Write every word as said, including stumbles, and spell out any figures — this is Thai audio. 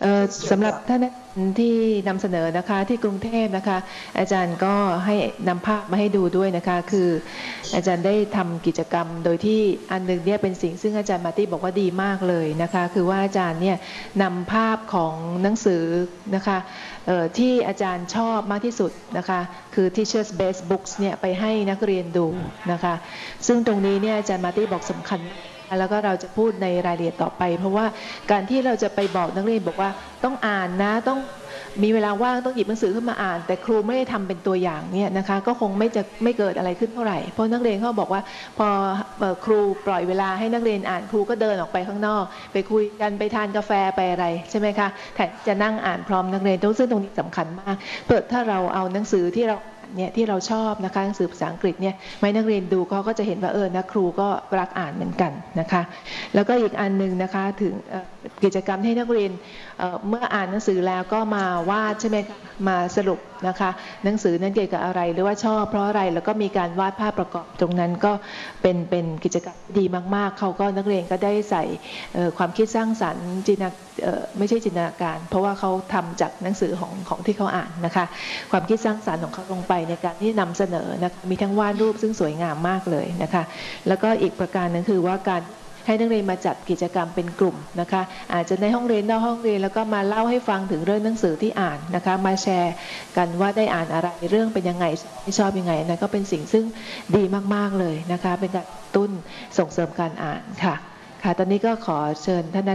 สำหรับท่านที่นำเสนอนะคะที่กรุงเทพนะคะอาจารย์ก็ให้นำภาพมาให้ดูด้วยนะคะคืออาจารย์ได้ทำกิจกรรมโดยที่อันหนึ่งเนี่ยเป็นสิ่งซึ่งอาจารย์มาร์ตี้บอกว่าดีมากเลยนะคะคือว่าอาจารย์เนี่ยนำภาพของหนังสือนะคะที่อาจารย์ชอบมากที่สุดนะคะคือ Teachers Best Books เนี่ยไปให้นักเรียนดูนะคะซึ่งตรงนี้เนี่ยอาจารย์มาร์ตี้บอกสำคัญแล้วก็เราจะพูดในรายละเอียดต่อไปเพราะว่าการที่เราจะไปบอกนักเรียนบอกว่าต้องอ่านนะต้องมีเวลาว่างต้องหยิบหนังสือขึ้นมาอ่านแต่ครูไม่ได้ทำเป็นตัวอย่างเนี่ยนะคะก็คงไม่จะไม่เกิดอะไรขึ้นเท่าไหร่เพราะนักเรียนเขาบอกว่าพอครูปล่อยเวลาให้นักเรียนอ่านครูก็เดินออกไปข้างนอกไปคุยกันไปทานกาแฟไปอะไรใช่ไหมคะแทนจะนั่งอ่านพร้อมนักเรียนซึ่งตรงนี้สำคัญมากเปิดถ้าเราเอาหนังสือที่เราเนี่ยที่เราชอบนะคะหนังสือภาษาอังกฤษเนี่ยให้นักเรียนดูเขาก็จะเห็นว่าเออนะครูก็รักอ่านเหมือนกันนะคะแล้วก็อีกอันนึงนะคะถึงกิจกรรมให้นักเรียนเมื่ออ่านหนังสือแล้วก็มาวาดใช่ไหมคะมาสรุปนะคะหนังสือนั้นเกี่ยวกับอะไรหรือว่าชอบเพราะอะไรแล้วก็มีการวาดภาพประกอบตรงนั้นก็เป็นเป็นกิจกรรมดีมากๆเขาก็นักเรียนก็ได้ใส่ความคิดสร้างสรรค์จินตนาไม่ใช่จินตนาการเพราะว่าเขาทำจากหนังสือของของที่เขาอ่านนะคะความคิดสร้างสรรค์ของเขาลงไปในการที่นำเสนอนะคะมีทั้งวาดรูปซึ่งสวยงามมากเลยนะคะแล้วก็อีกประการนึงคือว่าการให้นักเรียนมาจัดกิจกรรมเป็นกลุ่มนะคะอาจจะในห้องเรียนนอกห้องเรียนแล้วก็มาเล่าให้ฟังถึงเรื่องหนังสือที่อ่านนะคะมาแชร์กันว่าได้อ่านอะไรเรื่องเป็นยังไงชอบยังไงนั่นก็เป็นสิ่งซึ่งดีมากๆเลยนะคะเป็นการตุ้นส่งเสริมการอ่านค่ะค่ะตอนนี้ก็ขอเชิญท่าน